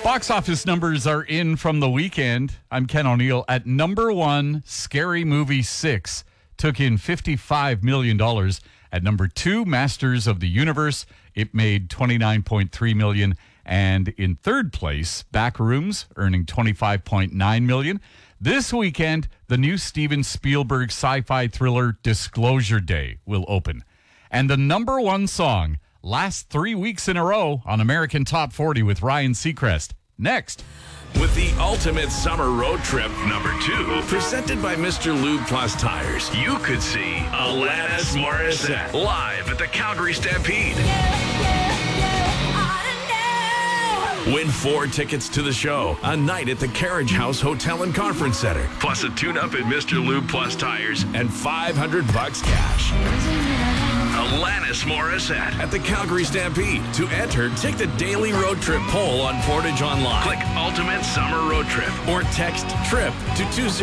Box office numbers are in from the weekend. I'm Ken O'Neill. At number one, Scary Movie 6 took in $55 million. At number two, Masters of the Universe, it made $29.3 million. And in third place, Backrooms, earning $25.9 million. This weekend, the new Steven Spielberg sci-fi thriller Disclosure Day will open. And the number one song lasts 3 weeks in a row on American Top 40 with Ryan Seacrest. Next. With the ultimate summer road trip, number 2, presented by Mr. Lube Plus Tires, you could see Alanis Morissette live at the Calgary Stampede. Win 4 tickets to the show, a night at the Carriage House Hotel and Conference Center, plus a tune-up at Mr. Lube Plus Tires and $500 cash. Alanis Morissette at the Calgary Stampede. To enter, take the daily road trip poll on Portage Online. Click Ultimate Summer Road Trip or text TRIP to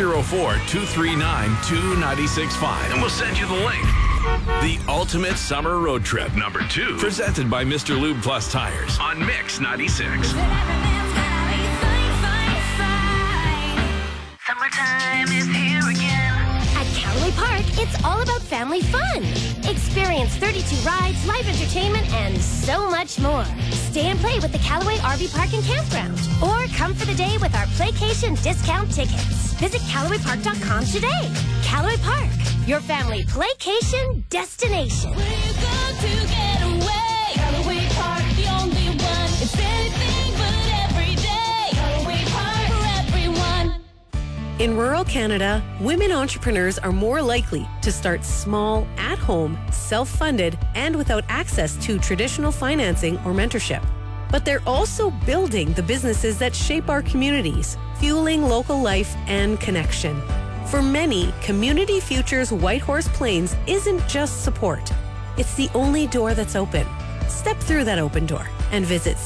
204-239-2965 and we'll send you the link. The Ultimate Summer Road Trip, number 2, presented by Mr. Lube Plus Tires on Mix 96. Summertime is here again. At Callaway Park, it's all about family fun. Experience 32 rides, live entertainment, and so much more. Stay and play with the Callaway RV Park and Campground. Or come for the day with our Playcation discount tickets. Visit CallawayPark.com today. Callaway Park, your family Playcation destination. Where you go to get away? Callaway Park, the only one. It's anything but every day. Callaway Park for everyone. In rural Canada, women entrepreneurs are more likely to start small, at home, self-funded, and without access to traditional financing or mentorship. But they're also building the businesses that shape our communities, fueling local life and connection. For many, Community Futures Whitehorse Plains isn't just support. It's the only door that's open. Step through that open door and visit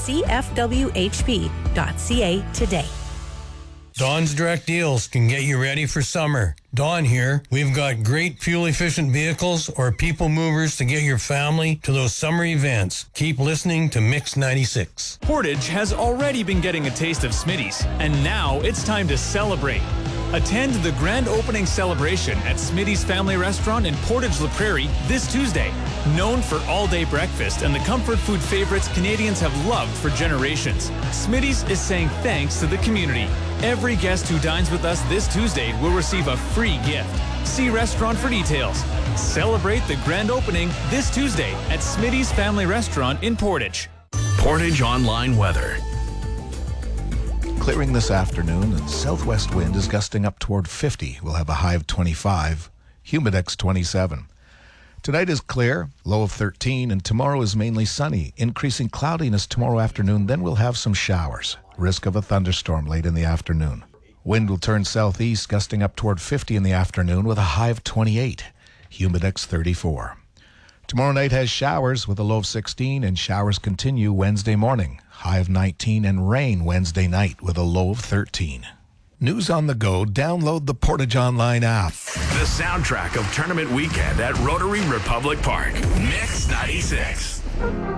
cfwhp.ca today. Dawn's Direct Deals can get you ready for summer. Dawn here. We've got great fuel-efficient vehicles or people movers to get your family to those summer events. Keep listening to Mix 96. Portage has already been getting a taste of Smitty's, and now it's time to celebrate. Attend the grand opening celebration at Smitty's Family Restaurant in Portage La Prairie this Tuesday. Known for all-day breakfast and the comfort food favorites Canadians have loved for generations, Smitty's is saying thanks to the community. Every guest who dines with us this Tuesday will receive a free gift. See restaurant for details. Celebrate the grand opening this Tuesday at Smitty's Family Restaurant in Portage. Portage Online weather. Clearing this afternoon, and southwest wind is gusting up toward 50. We'll have a high of 25, humidex 27. Tonight is clear, low of 13, and tomorrow is mainly sunny. Increasing cloudiness tomorrow afternoon, then we'll have some showers. Risk of a thunderstorm late in the afternoon. Wind will turn southeast, gusting up toward 50 in the afternoon with a high of 28, humidex 34. Tomorrow night has showers with a low of 16, and showers continue Wednesday morning, high of 19, and rain Wednesday night with a low of 13. News on the go, download the Portage Online app. The soundtrack of tournament weekend at Rotary Republic Park. Mix 96.